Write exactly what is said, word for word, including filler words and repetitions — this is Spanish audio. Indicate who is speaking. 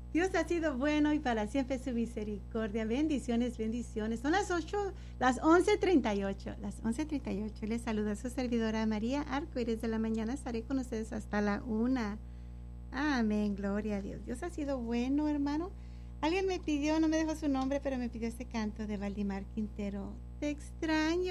Speaker 1: Dios ha sido bueno y para siempre su misericordia. Bendiciones, bendiciones. Son las ocho, las once treinta y ocho. Las once treinta y ocho. Les saluda su servidora María Arcoíris de la mañana. Estaré con ustedes hasta la una. Amén, gloria a Dios. Dios ha sido bueno, hermano. Alguien me pidió, no me dejó su nombre, pero me pidió este canto de Valdimar Quintero. Te extraño.